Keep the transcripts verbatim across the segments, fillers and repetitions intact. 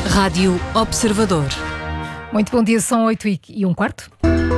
Rádio Observador. Muito bom dia, são oito e um quarto.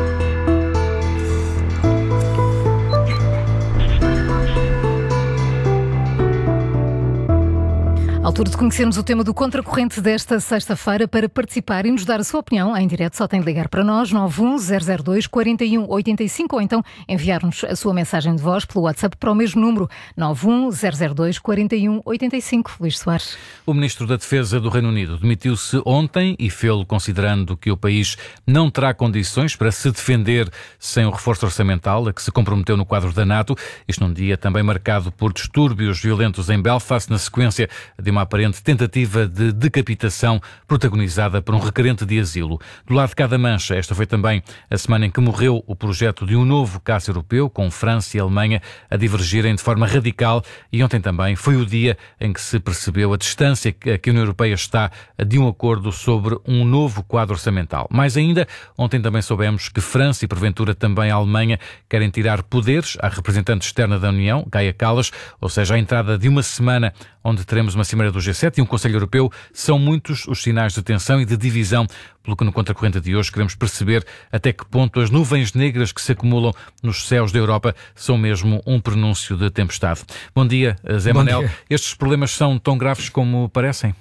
Altura de conhecermos o tema do Contracorrente desta sexta-feira. Para participar e nos dar a sua opinião em direto, só tem de ligar para nós, nove um zero zero dois, quatro um oito cinco, ou então enviar-nos a sua mensagem de voz pelo WhatsApp para o mesmo número, nove um zero zero dois, quatro um oito cinco. Luís Soares. O Ministro da Defesa do Reino Unido demitiu-se ontem e fê-lo considerando que o país não terá condições para se defender sem o reforço orçamental a que se comprometeu no quadro da NATO. Isto num dia também marcado por distúrbios violentos em Belfast, na sequência de uma aparente tentativa de decapitação protagonizada por um requerente de asilo. Do lado de cada mancha, esta foi também a semana em que morreu o projeto de um novo caça europeu, com França e Alemanha a divergirem de forma radical, e ontem também foi o dia em que se percebeu a distância que a União Europeia está de um acordo sobre um novo quadro orçamental. Mais ainda, ontem também soubemos que França e, porventura, também a Alemanha querem tirar poderes à representante externa da União, Kaja Kallas, ou seja, a entrada de uma semana onde teremos uma cimeira do G sete e um Conselho Europeu. São muitos os sinais de tensão e de divisão, pelo que no Contracorrente de hoje queremos perceber até que ponto as nuvens negras que se acumulam nos céus da Europa são mesmo um prenúncio de tempestade. Bom dia, Zé Manel. Estes problemas são tão graves como parecem?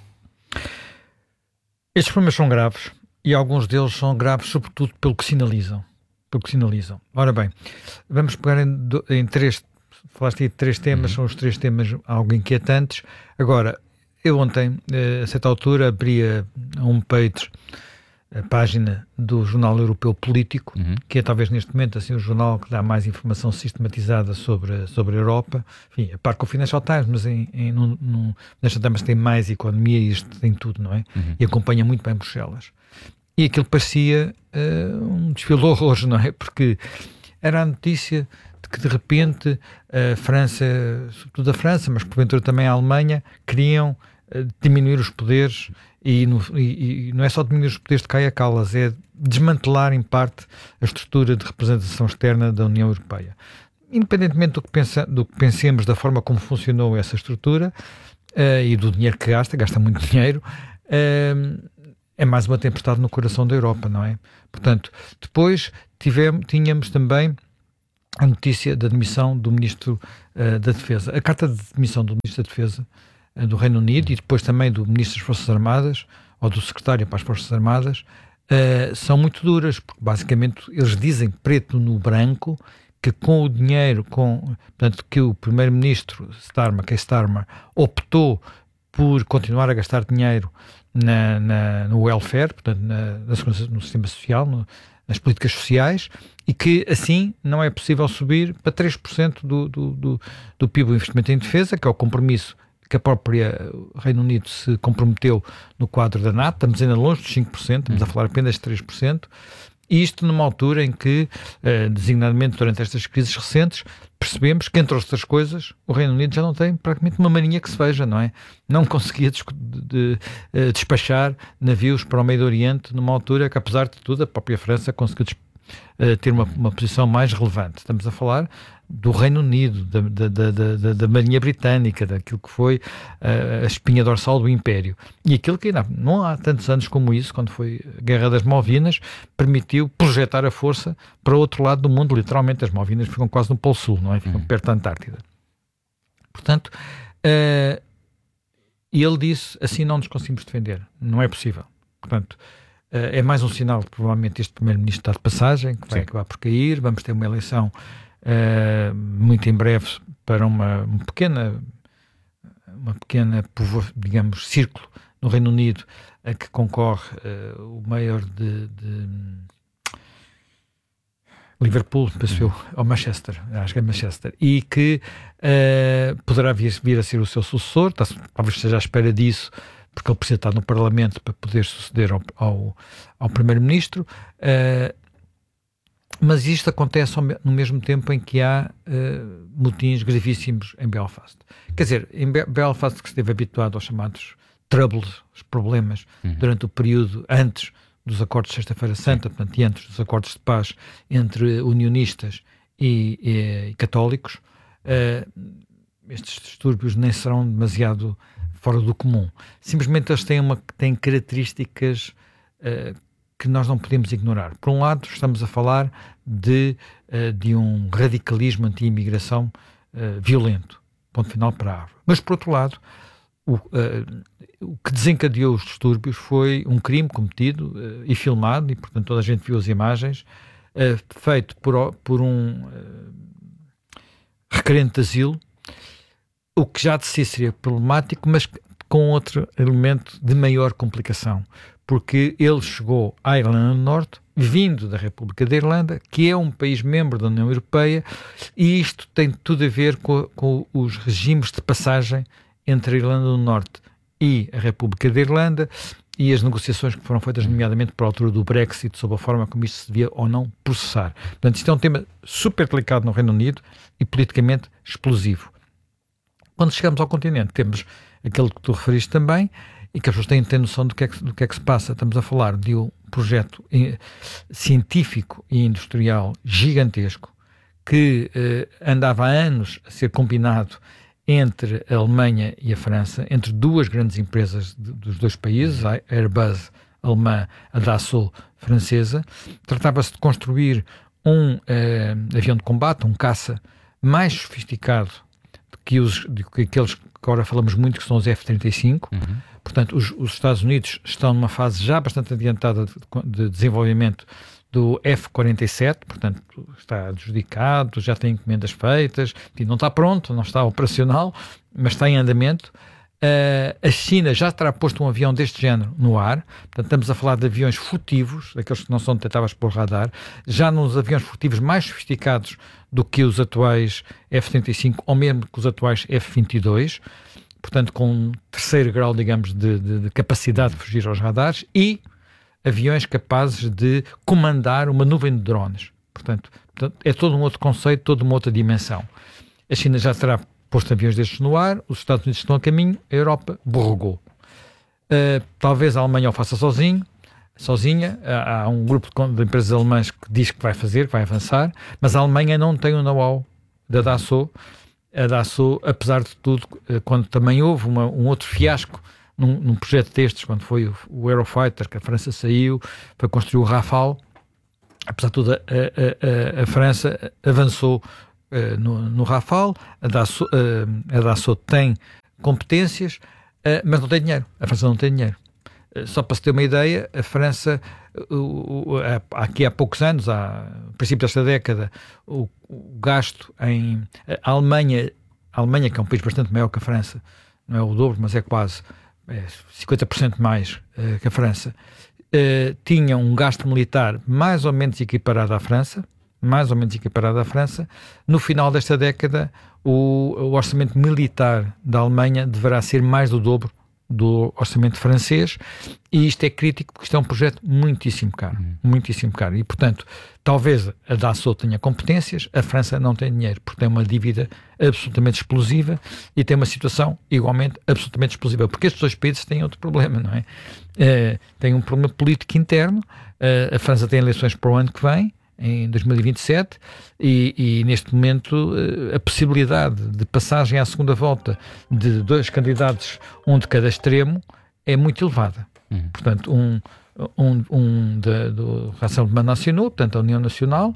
Estes problemas são graves e alguns deles são graves sobretudo pelo que sinalizam. Pelo que sinalizam. Ora bem, vamos pegar em, em três... Falaste aí de três temas, uhum. São os três temas algo inquietantes. Agora, eu ontem, a certa altura, abria a homepage, a página do Jornal Europeu Político, uhum. que é talvez neste momento assim, o jornal que dá mais informação sistematizada sobre, sobre a Europa. Enfim, a par com o Financial Times, mas em, em, num, num, Financial Times tem mais economia e isto tem tudo, não é? Uhum. E acompanha muito bem Bruxelas. E aquilo parecia uh, um desfile de horrores, não é? Porque era a notícia de que de repente a França, sobretudo a França, mas porventura também a Alemanha, queriam uh, diminuir os poderes e, no, e, e não é só diminuir os poderes de Kaja Kallas, é desmantelar em parte a estrutura de representação externa da União Europeia. Independentemente do que, pensa, do que pensemos da forma como funcionou essa estrutura uh, e do dinheiro que gasta, gasta muito dinheiro, uh, é mais uma tempestade no coração da Europa, não é? Portanto, depois tivemos, tínhamos também a notícia da demissão do Ministro uh, da Defesa. A carta de demissão do Ministro da Defesa uh, do Reino Unido e depois também do Ministro das Forças Armadas, ou do Secretário para as Forças Armadas, uh, são muito duras, porque basicamente eles dizem preto no branco que com o dinheiro, com, portanto, que o Primeiro-Ministro Starmer, que é Starmer, optou por continuar a gastar dinheiro na, na, no welfare, portanto, na, na segurança, no sistema social, no, nas políticas sociais, e que assim não é possível subir para três por cento do, do, do, do P I B, o investimento em defesa, que é o compromisso que a própria Reino Unido se comprometeu no quadro da NATO. Estamos ainda longe dos cinco por cento, estamos a falar apenas de três por cento, e isto numa altura em que, eh, designadamente durante estas crises recentes, percebemos que, entre outras coisas, o Reino Unido já não tem praticamente uma marinha que se veja, não é? Não conseguia de, de, de, despachar navios para o Meio Oriente numa altura que, apesar de tudo, a própria França conseguiu uh, ter uma, uma posição mais relevante. Estamos a falar do Reino Unido, da, da, da, da, da Marinha Britânica, daquilo que foi uh, a espinha dorsal do Império. E aquilo que ainda não há tantos anos como isso, quando foi a Guerra das Malvinas, permitiu projetar a força para o outro lado do mundo. Literalmente, as Malvinas ficam quase no Polo Sul, não é? Ficam perto da Antártida. Portanto, uh, ele disse, assim não nos conseguimos defender. Não é possível. Portanto, uh, é mais um sinal que provavelmente este Primeiro-Ministro está de passagem, que vai Sim. acabar por cair. Vamos ter uma eleição Uh, muito em breve para uma, uma pequena uma pequena, digamos, círculo no Reino Unido a que concorre uh, o maior de, de Liverpool, penso eu, ou Manchester, acho que é Manchester, e que uh, poderá vir, vir a ser o seu sucessor. Está, talvez esteja à espera disso, porque ele precisa estar no Parlamento para poder suceder ao, ao, ao Primeiro-Ministro. Uh, Mas isto acontece no mesmo tempo em que há uh, motins gravíssimos em Belfast. Quer dizer, em Be- Belfast, que esteve habituado aos chamados troubles, os problemas, uhum. durante o período antes dos acordos de Sexta-feira Santa, portanto, e antes dos acordos de paz entre unionistas e, e, e católicos, uh, estes distúrbios nem serão demasiado fora do comum. Simplesmente eles têm, uma, têm características uh, que nós não podemos ignorar. Por um lado, estamos a falar de, uh, de um radicalismo anti-imigração uh, violento. Ponto final para a árvore. Mas, por outro lado, o, uh, o que desencadeou os distúrbios foi um crime cometido uh, e filmado, e, portanto, toda a gente viu as imagens, uh, feito por, por um uh, requerente de asilo, o que já de si seria problemático, mas com outro elemento de maior complicação, porque ele chegou à Irlanda do Norte, vindo da República da Irlanda, que é um país membro da União Europeia, e isto tem tudo a ver com, com os regimes de passagem entre a Irlanda do Norte e a República da Irlanda, e as negociações que foram feitas, nomeadamente por altura do Brexit, sobre a forma como isto se devia ou não processar. Portanto, isto é um tema super delicado no Reino Unido e politicamente explosivo. Quando chegamos ao continente, temos aquele que tu referiste também, e que as pessoas têm de ter noção do que, é que, do que é que se passa. Estamos a falar de um projeto eh, científico e industrial gigantesco que eh, andava há anos a ser combinado entre a Alemanha e a França, entre duas grandes empresas de, dos dois países, a Airbus alemã, a Dassault francesa. Tratava-se de construir um eh, avião de combate, um caça mais sofisticado que, os, que aqueles que agora falamos muito, que são os F trinta e cinco. Uhum. Portanto, os, os Estados Unidos estão numa fase já bastante adiantada de, de desenvolvimento do F quarenta e sete, portanto, está adjudicado, já tem encomendas feitas, não está pronto, não está operacional, mas está em andamento. Uh, a China já terá posto um avião deste género no ar, portanto, estamos a falar de aviões furtivos, daqueles que não são detectáveis por radar, já nos aviões furtivos mais sofisticados do que os atuais F trinta e cinco, ou mesmo que os atuais F vinte e dois, portanto, com um terceiro grau, digamos, de, de, de capacidade de fugir aos radares, e aviões capazes de comandar uma nuvem de drones. Portanto, é todo um outro conceito, toda uma outra dimensão. A China já terá posto aviões destes no ar, os Estados Unidos estão a caminho, a Europa borregou. Uh, talvez a Alemanha o faça sozinho, sozinha, há, há um grupo de, de empresas alemãs que diz que vai fazer, que vai avançar, mas a Alemanha não tem o know-how da Dassault. A Dassault, apesar de tudo, quando também houve uma, um outro fiasco num, num projeto destes, quando foi o, o Eurofighter, que a França saiu, foi construir o Rafale, apesar de tudo, a, a, a, a França avançou uh, no, no Rafale. A Dassault, uh, a Dassault tem competências, uh, mas não tem dinheiro. A França não tem dinheiro. Uh, só para se ter uma ideia, a França, uh, uh, uh, aqui há poucos anos, há, no princípio desta década, o, o gasto em... A Alemanha, a Alemanha, que é um país bastante maior que a França, não é o dobro, mas é quase é cinquenta por cento mais uh, que a França, uh, tinha um gasto militar mais ou menos equiparado à França, mais ou menos equiparado à França. No final desta década, o, o orçamento militar da Alemanha deverá ser mais do dobro do orçamento francês, e isto é crítico porque isto é um projeto muitíssimo caro, uhum. muitíssimo caro, e portanto, talvez a Dassault tenha competências, a França não tem dinheiro, porque tem uma dívida absolutamente explosiva e tem uma situação igualmente absolutamente explosiva, porque estes dois países têm outro problema, não é? Uh, tem um problema político interno, uh, a França tem eleições para o ano que vem, em dois mil e vinte e sete, e, e neste momento a possibilidade de passagem à segunda volta de dois candidatos, um de cada extremo, é muito elevada. Uhum. Portanto, um, um, um da, do Rassemblement National, portanto a União Nacional,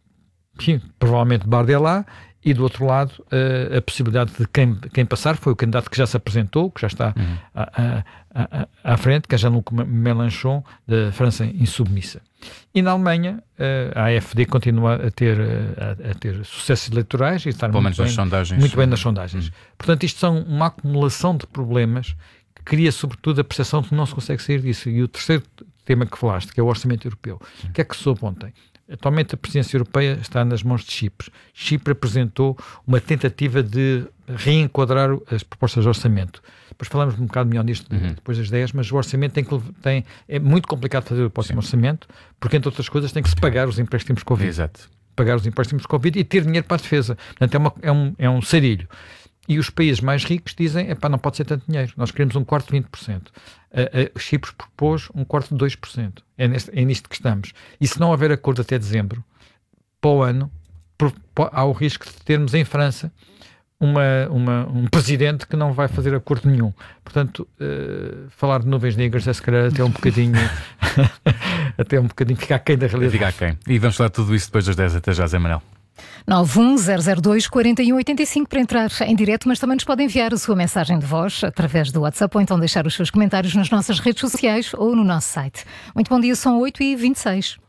enfim, provavelmente Bardella, e do outro lado a, a possibilidade de quem, quem passar foi o candidato que já se apresentou, que já está uhum. à, à, à frente, que é Jean-Luc Mélenchon, da França Insubmissa. E na Alemanha, a A F D continua a ter, a, a ter sucessos eleitorais e estar muito, bem, sondagens, muito bem nas sondagens. Hum. Portanto, isto são uma acumulação de problemas que cria, sobretudo, a percepção de que não se consegue sair disso. E o terceiro tema que falaste, que é o orçamento europeu. Hum. O que é que soube ontem? Atualmente a presidência europeia está nas mãos de Chipre. Chipre apresentou uma tentativa de reenquadrar as propostas de orçamento. Depois falamos um bocado melhor nisto uhum. depois das dez, mas o orçamento tem que, tem, é muito complicado fazer o próximo Sim. orçamento, porque entre outras coisas tem que se pagar os empréstimos Covid. Exato. Pagar os empréstimos Covid e ter dinheiro para a defesa. Portanto, é, uma, é, um, é um sarilho. E os países mais ricos dizem, epá, não pode ser tanto dinheiro, nós queremos um quarto de vinte por cento. A, a Chipre propôs um quarto de dois por cento. É, neste, é nisto que estamos. E se não houver acordo até dezembro, para o ano, por, por, há o risco de termos em França uma, uma, um presidente que não vai fazer acordo nenhum. Portanto, uh, falar de nuvens negras é se calhar até um bocadinho até um bocadinho ficar aquém da realidade. Ficar aquém. E vamos falar tudo isso depois das dez. Até já, Zé Manuel. nove um zero zero dois quatro um oito cinco para entrar em direto, mas também nos pode enviar a sua mensagem de voz através do WhatsApp ou então deixar os seus comentários nas nossas redes sociais ou no nosso site. Muito bom dia, são oito e vinte e seis.